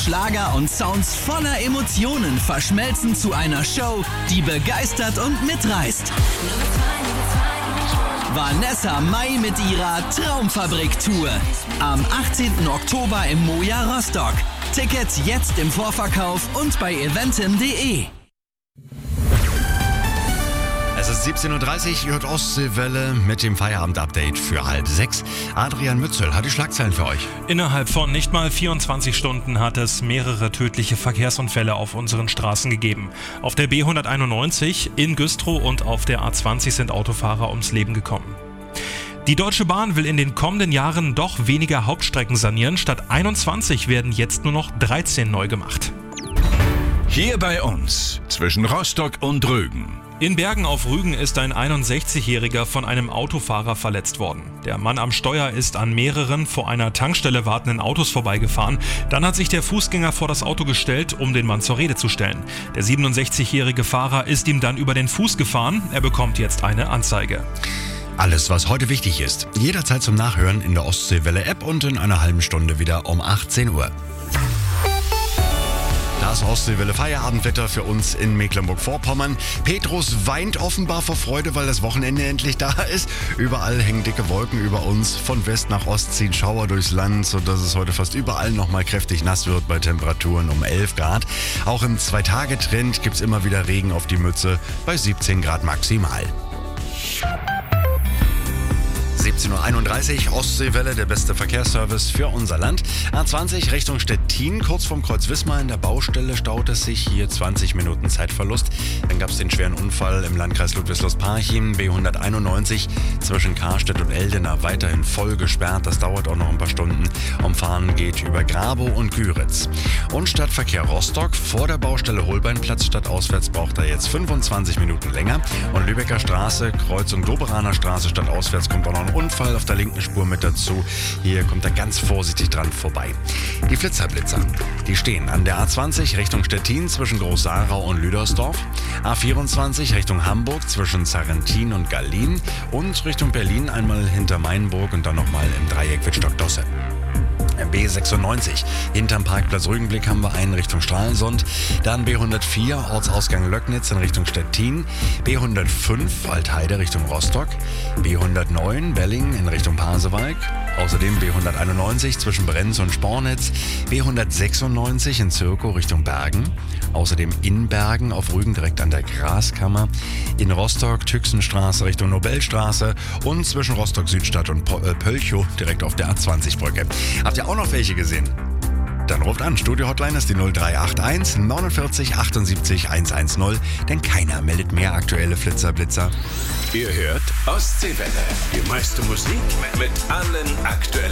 Schlager und Sounds voller Emotionen verschmelzen zu einer Show, die begeistert und mitreißt. Vanessa Mai mit ihrer Traumfabrik-Tour. Am 18. Oktober im Moja Rostock. Tickets jetzt im Vorverkauf und bei eventim.de. Es ist 17.30 Uhr, ihr hört Ostseewelle mit dem Feierabend-Update für 5:30. Adrian Mützel hat die Schlagzeilen für euch. Innerhalb von nicht mal 24 Stunden hat es mehrere tödliche Verkehrsunfälle auf unseren Straßen gegeben. Auf der B191 in Güstrow und auf der A20 sind Autofahrer ums Leben gekommen. Die Deutsche Bahn will in den kommenden Jahren doch weniger Hauptstrecken sanieren. Statt 21 werden jetzt nur noch 13 neu gemacht. Hier bei uns, zwischen Rostock und Rügen. In Bergen auf Rügen ist ein 61-Jähriger von einem Autofahrer verletzt worden. Der Mann am Steuer ist an mehreren vor einer Tankstelle wartenden Autos vorbeigefahren. Dann hat sich der Fußgänger vor das Auto gestellt, um den Mann zur Rede zu stellen. Der 67-jährige Fahrer ist ihm dann über den Fuß gefahren. Er bekommt jetzt eine Anzeige. Alles, was heute wichtig ist, jederzeit zum Nachhören in der Ostseewelle-App und in einer halben Stunde wieder um 18 Uhr. Das Ostseewelle Feierabendwetter für uns in Mecklenburg-Vorpommern. Petrus weint offenbar vor Freude, weil das Wochenende endlich da ist. Überall hängen dicke Wolken über uns. Von West nach Ost ziehen Schauer durchs Land, sodass es heute fast überall nochmal kräftig nass wird bei Temperaturen um 11 Grad. Auch im 2-Tage-Trend gibt es immer wieder Regen auf die Mütze bei 17 Grad maximal. 17.31 Uhr, Ostseewelle, der beste Verkehrsservice für unser Land. A20 Richtung Stettin, kurz vorm Kreuz Wismar in der Baustelle staut es sich. Hier 20 Minuten Zeitverlust. Dann gab es den schweren Unfall im Landkreis Ludwigslust-Parchim, B191 zwischen Karstedt und Eldena, weiterhin voll gesperrt. Das dauert auch noch ein paar Stunden. Umfahren geht über Grabow und Güritz. Und Stadtverkehr Rostock, vor der Baustelle Holbeinplatz stadtauswärts braucht er jetzt 25 Minuten länger. Und Lübecker Straße, Kreuzung Doberaner Straße stadtauswärts kommt auch noch ein Unfall auf der linken Spur mit dazu. Hier kommt er ganz vorsichtig dran vorbei. Die Flitzer, die stehen an der A20 Richtung Stettin zwischen Groß-Sarau und Lüdersdorf, A24 Richtung Hamburg zwischen Sarrentin und Gallien und Richtung Berlin einmal hinter Mainburg und dann nochmal im Dreieck Wittstock-Dosse. B96. Hinterm Parkplatz Rügenblick haben wir einen Richtung Stralsund. Dann B104 Ortsausgang Löcknitz in Richtung Stettin. B105 Altheide Richtung Rostock. B109 Belling in Richtung Pasewalk. Außerdem B191 zwischen Brenz und Spornitz. B196 in Zirkow Richtung Bergen. Außerdem in Bergen auf Rügen direkt an der Graskammer. In Rostock Tüxenstraße Richtung Nobelstraße. Und zwischen Rostock Südstadt und Pölchow direkt auf der A20-Brücke. Habt ihr auch noch welche gesehen? Dann ruft an. Studio-Hotline ist die 0381 49 78 110, denn keiner meldet mehr aktuelle Flitzer-Blitzer. Ihr hört Ostseewelle, die meiste Musik mit allen aktuellen